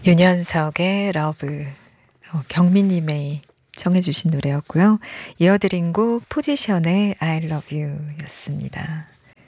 윤현석의 러브, 경민님의 청해주신 노래였고요. 이어드린 곡 포지션의 I love you 였습니다.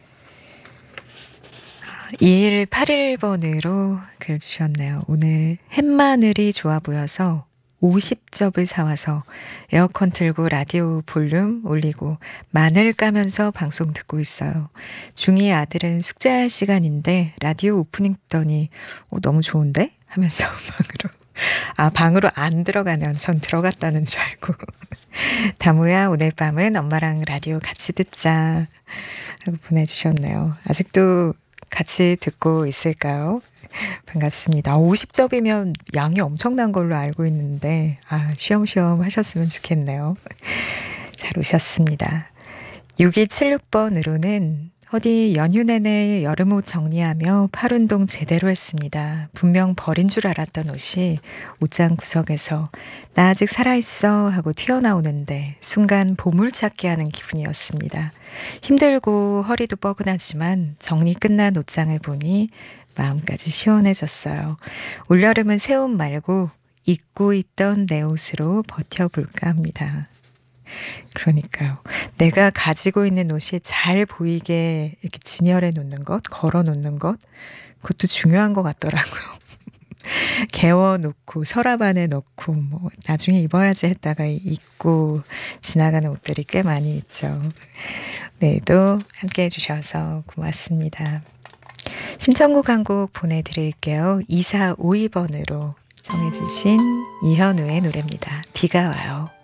2181번으로 글 주셨네요. 오늘 햇마늘이 좋아 보여서 50접을 사와서 에어컨 틀고 라디오 볼륨 올리고 마늘 까면서 방송 듣고 있어요. 중2 아들은 숙제할 시간인데 라디오 오프닝 듣더니 너무 좋은데? 하면서 방으로 안 들어가면 전 들어갔다는 줄 알고 다무야 오늘 밤은 엄마랑 라디오 같이 듣자 하고 보내주셨네요. 아직도 같이 듣고 있을까요? 반갑습니다. 50접이면 양이 엄청난 걸로 알고 있는데 쉬엄쉬엄 하셨으면 좋겠네요. 잘 오셨습니다. 6276번으로는 어디 연휴 내내 여름옷 정리하며 팔운동 제대로 했습니다. 분명 버린 줄 알았던 옷이 옷장 구석에서 나 아직 살아있어 하고 튀어나오는데 순간 보물찾기 하는 기분이었습니다. 힘들고 허리도 뻐근하지만 정리 끝난 옷장을 보니 마음까지 시원해졌어요. 올여름은 새 옷 말고 입고 있던 내 옷으로 버텨볼까 합니다. 그러니까요. 내가 가지고 있는 옷이 잘 보이게 이렇게 진열해 놓는 것, 걸어 놓는 것, 그것도 중요한 것 같더라고요. 개워 놓고 서랍 안에 넣고 나중에 입어야지 했다가 입고 지나가는 옷들이 꽤 많이 있죠. 내일도 함께 해주셔서 고맙습니다. 신청곡 한 곡 보내드릴게요. 2452번으로 정해주신 이현우의 노래입니다. 비가 와요.